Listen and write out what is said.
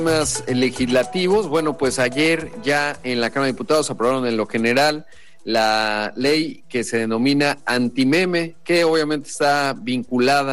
Temas legislativos, bueno, pues ayer ya en la Cámara de Diputados aprobaron en lo general la ley que se denomina antimeme, que obviamente está vinculada